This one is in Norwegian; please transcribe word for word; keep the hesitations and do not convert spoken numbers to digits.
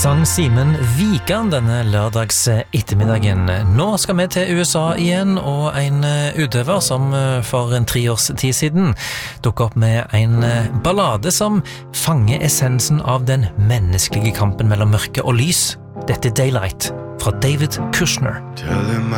sang Simen Vikan denne lørdags ettermiddagen. Nå skal vi til U S A igjen, og en utøver som for en tre års tid siden dukket opp med en ballade som fanger essensen av den menneskelige kampen mellom mørke og lys. Dette er Daylight fra David Kushner.